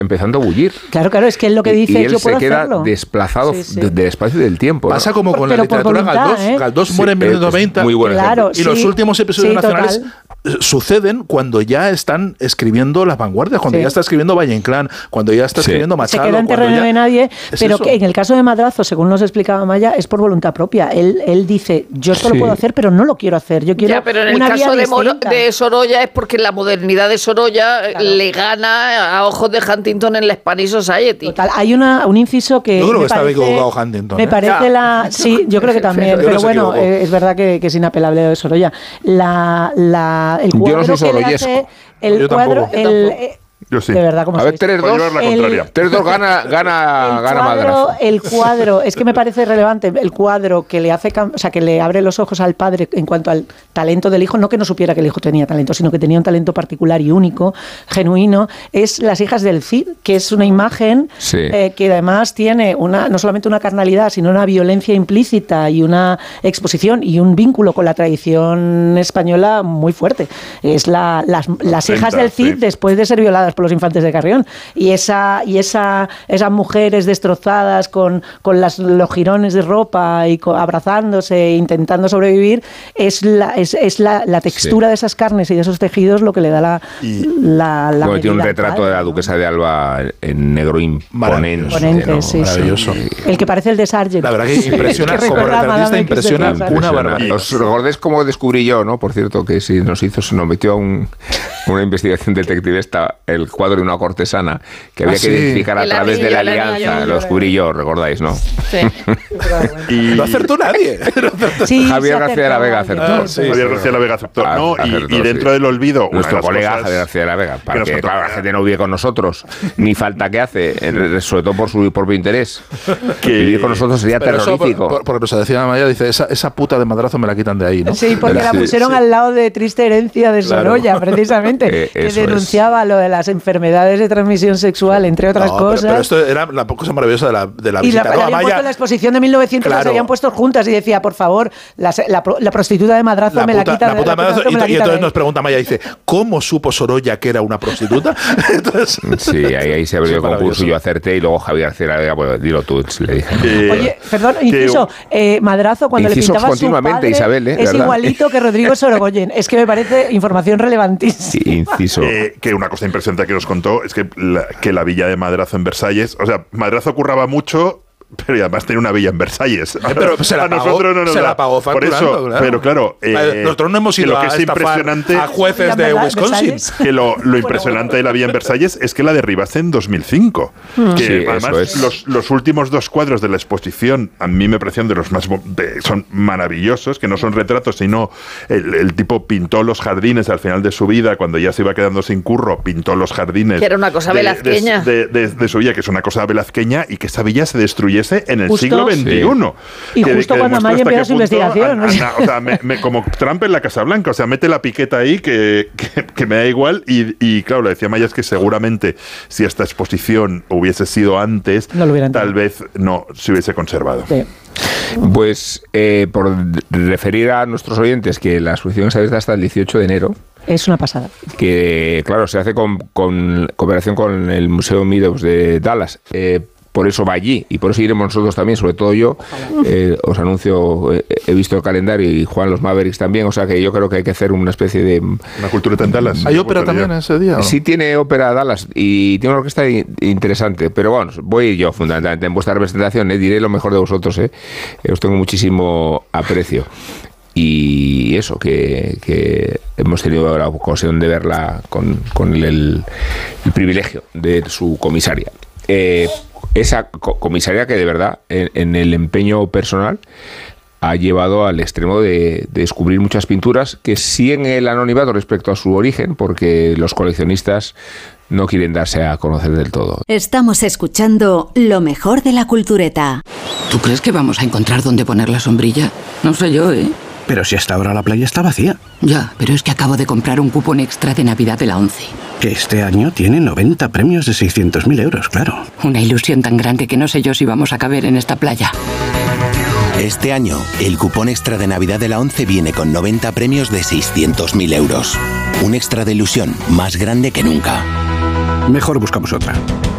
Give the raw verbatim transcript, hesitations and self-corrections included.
empezando a bullir. Claro, claro, es que él lo que dice y, y es él yo puedo se queda hacerlo. desplazado sí, sí. De, del espacio y del tiempo. Pasa ¿no? como con Pero la literatura voluntad, Galdós. ¿eh? Galdós Sí, muere en mil novecientos noventa. Muy buen claro, y sí, los últimos episodios sí, nacionales total. suceden cuando ya están escribiendo las vanguardias, cuando sí. ya está escribiendo Valle Inclán, cuando ya está sí. escribiendo Machado. Se queda en terreno ya... de nadie, pero que en el caso de Madrazo, según nos explicaba Maya, es por voluntad propia. Él, él dice, yo esto sí. lo puedo hacer, pero no lo quiero hacer. Yo quiero ya, pero en el una caso de, Moro, de Sorolla es porque la modernidad de Sorolla claro. le gana a ojos de Huntington en la Spanish Society. Total, hay una, un inciso que yo creo me que estaba parece, equivocado Huntington. Me ¿eh? parece la... Sí, yo creo que también, pero no bueno, eh, es verdad que, que es inapelable de Sorolla. La, la, el cuadro yo no soy que le hace... El yo cuadro... Tampoco. El, eh, Yo sí. De verdad, como a ver, tres dos, tres dos gana, gana, el gana cuadro, Madrazo. El cuadro, es que me parece relevante, el cuadro que le hace, o sea, que le abre los ojos al padre en cuanto al talento del hijo, no que no supiera que el hijo tenía talento, sino que tenía un talento particular y único, genuino, es Las hijas del Cid, que es una imagen sí. eh, que además tiene una no solamente una carnalidad, sino una violencia implícita y una exposición y un vínculo con la tradición española muy fuerte. Es la, las, las hijas del Cid sí. después de ser violadas por los infantes de Carrión. Y esa y esa esas mujeres destrozadas con, con las, los jirones de ropa y con, abrazándose, intentando sobrevivir, es la, es, es la, la textura sí. de esas carnes y de esos tejidos lo que le da la... Y, la, la bueno, tiene un retrato padre, de la duquesa de Alba en negro imponente. Imponente, ¿no? sí, maravilloso. Sí. El que parece el de Sargent. La verdad que impresiona, que como retratista impresiona una barbaridad. Os recordéis cómo descubrí yo, ¿no? Por cierto, que si nos hizo, se nos metió a un, una investigación detectivista el cuadro de una cortesana que había ah, que sí. identificar a el través anillo, de la alianza. Anillo, lo descubrí yo, recordáis, ¿no? Sí. y no acertó nadie. Sí, Javier García de la Vega acertó. Ah, sí, Javier García de la Vega acertó. Ah, no, acertó, y, y dentro sí. del olvido, nuestro una de colega cosas Javier García de la Vega, para que, que claro, la toca. gente no vive con nosotros, ni falta que hace, sobre todo por su propio interés. Que vivir con nosotros sería pero terrorífico. Por, por, porque nos decía Maya, dice, esa, esa puta de Madrazo me la quitan de ahí, ¿no? Sí, porque la, la pusieron sí. al lado de Triste herencia de Sorolla, claro. precisamente, eh, que denunciaba es. lo de las enfermedades de transmisión sexual, entre otras no, cosas. Pero, pero esto era la cosa maravillosa de la, de la visita. Y la, ¿no? habían Maya, puesto la exposición de mil novecientos, claro. las habían puesto juntas y decía, por favor, la, la, la prostituta de Madrazo la me puta, la quita. La puta de Madrazo, y, me la y entonces nos pregunta Maya, dice, ¿cómo supo Sorolla que era una prostituta? Entonces, sí, ahí, ahí se abrió sí, el concurso, yo acerté y luego Javier García de la Vega, pues dilo tú, le dije. Eh, Oye, perdón, inciso, eh, Madrazo cuando le pintaba continuamente, su padre, Isabel, ¿eh? es ¿verdad? igualito que Rodrigo Sorogoyen. Es que me parece información relevantísima. Sí, inciso. Eh, que una cosa impresionante que nos contó es que la, que la villa de Madrazo en Versalles, o sea, Madrazo curraba mucho, pero además tenía una villa en Versalles. Pero se la a pagó, nosotros no nos se da. la pagó facturando, Por eso, claro. Pero claro, eh, nosotros no hemos ido lo que a es impresionante a jueces de Wisconsin. Que lo, lo impresionante de la villa en Versalles es que la derribaste en dos mil cinco. Mm. Que sí, además es. los, los últimos dos cuadros de la exposición a mí me parecían de los más de, son maravillosos, que no son retratos, sino el, el tipo pintó los jardines al final de su vida, cuando ya se iba quedando sin curro, pintó los jardines. Que era una cosa de, velazqueña. De, de, de, de su villa, que es una cosa velazqueña, y que esa villa se destruyese en el Justo. siglo veintiuno. Sí. Y que, justo que cuando Maya empieza su investigación. A, a, a, o sea, me, me, como Trump en la Casa Blanca, o sea, mete la piqueta ahí que, que, que me da igual. Y, y claro, le decía Maya, es que seguramente si esta exposición hubiese sido antes, no tal vez no se hubiese conservado. Sí. Pues eh, por referir a nuestros oyentes que la exposición está abierta hasta el dieciocho de enero. Es una pasada. Que, claro, se hace con, con cooperación con el Museo Meadows de Dallas. Eh, Por eso va allí y por eso iremos nosotros también, sobre todo yo. Eh, os anuncio, eh, he visto el calendario y Juan los Mavericks también, o sea que yo creo que hay que hacer una especie de... ¿Una cultura en Dallas? ¿Hay ópera también ese día? ¿no? Sí tiene ópera Dallas y tiene una orquesta interesante, pero bueno, voy yo fundamentalmente en vuestra representación, eh, diré lo mejor de vosotros, eh, os tengo muchísimo aprecio. Y eso, que, que hemos tenido la ocasión de verla con, con el, el, el privilegio de su comisaria. Eh, esa comisaria que de verdad en, en el empeño personal ha llevado al extremo de, de descubrir muchas pinturas que siguen el anonimato respecto a su origen, porque los coleccionistas no quieren darse a conocer del todo. Estamos escuchando lo mejor de la cultureta. ¿Tú crees que vamos a encontrar dónde poner la sombrilla? No sé yo, ¿eh? Pero si hasta ahora la playa está vacía. Ya, pero es que acabo de comprar un cupón extra de Navidad de la ONCE. Que este año tiene noventa premios de seiscientos mil euros, claro. Una ilusión tan grande que no sé yo si vamos a caber en esta playa. Este año, el cupón extra de Navidad de la ONCE viene con noventa premios de seiscientos mil euros. Un extra de ilusión más grande que nunca. Mejor buscamos otra.